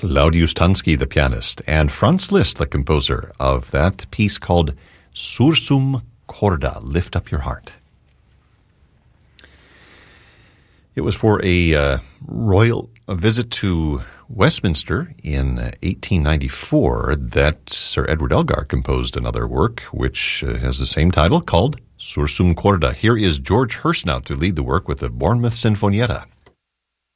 Claudius Tansky, the pianist, and Franz Liszt, the composer of that piece called Sursum Corda, Lift Up Your Heart. It was for a royal visit to Westminster in 1894 that Sir Edward Elgar composed another work which has the same title, called Sursum Corda. Here is George Hurst now to lead the work with the Bournemouth Sinfonietta.